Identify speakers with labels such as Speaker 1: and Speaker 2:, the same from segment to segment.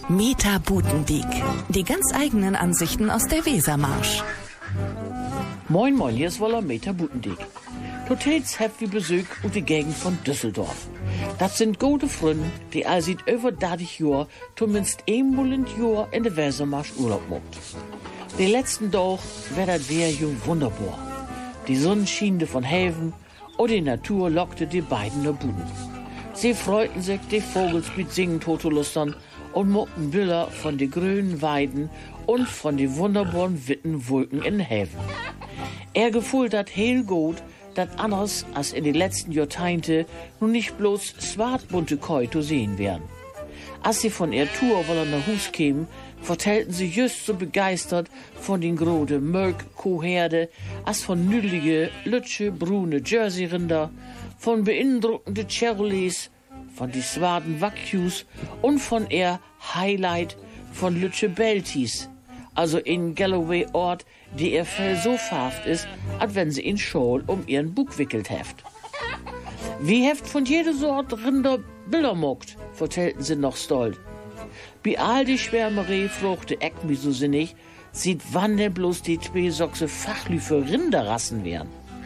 Speaker 1: Meta Butendiek. Die ganz eigenen Ansichten aus der Wesermarsch.
Speaker 2: Moin moin, hier ist Woller Meta Butendiek. Hotels habt wie Besuch und die Gegend von Düsseldorf. Das sind gute Freunde, die all seit über 30 Jahren zumindest einmal im Jahr in der Wesermarsch Urlaub macht. Die letzten Tag war das Wehr jung wunderbar. Die Sonne schien von Häfen und die Natur lockte die beiden nach Buden. Sie freuten sich, die Vogels mit Singen totolustern und muckten Bilder von den grünen Weiden und von den wunderbaren witten Wolken in den Häfen. Er gefühlt dat heel gut, dat anders als in den letzten Jahrzehnten nun nicht bloß swartbunte Koi zu sehen wären. Als sie von ihrer Tour wollen nach Hus kämen, vertellten sie just so begeistert von den grode Mölk-Kuhherde als von nüdlige, lütsche, brune Jersey-Rinder, von beeindruckende Chevrolets, von die swarten Wagyu und von ihr Highlight von lütsche Belties, also in Galloway-Ort, die ihr Fell so farft ist, als wenn sie in Schal um ihren Bug wickelt heft. Wie heft von jeder Sort Rinder Bilder mockt, vertellten sie noch stolz. Bei all die Schwärmerei fruchte Eck mich so sinnig, sieht wann denn bloß die zwei Sochse Fachlü für Rinderrassen wären.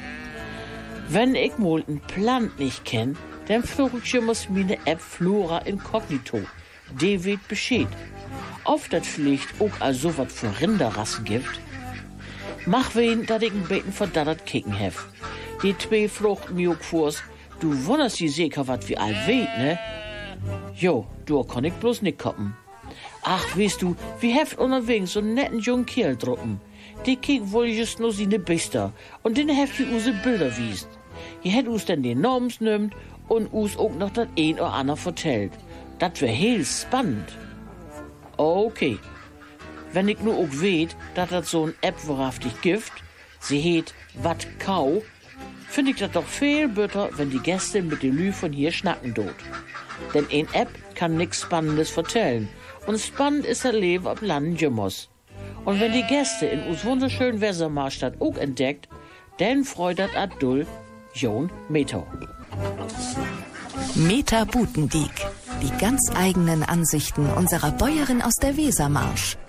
Speaker 2: Wenn ich mal ein Plant nicht kenn, dann frucht ich muss meine App Flora Incognito. Die weht Bescheid. Oft das vielleicht auch als so was für Rinderrassen gibt. Mach wen, dat ich ein Beten verdattert kicken hef. Die zwei fruchten mir auch vors. Du wunderst die sicher wat wie all weht, ne? Jo, du kann ich bloß nicht koppen. Ach, weißt du, wie heft unterwegs so einen netten jungen Kerl drucken. Die kiek wohl just nur seine Bister und den heft die use Bilder wiest. Je hätt us denn den Namens nimmt und us auch noch dat ein oder andere vertellt. Dat wär heel spannend. Okay. Wenn ich nur auch weet, dat dat so ein App wahrhaftig Gift, sie heet Wat Kau, find ich dat doch viel besser, wenn die Gäste mit dem Lü von hier schnacken dort. Denn ein App kann nix Spannendes vertellen. Und spannend ist das Leben ab Land Jimmers. Und wenn die Gäste in uns wunderschönen Wesermarschstadt auch entdeckt, dann freut das Adul Jon Meter.
Speaker 1: Meta Butendiek. Die ganz eigenen Ansichten unserer Bäuerin aus der Wesermarsch.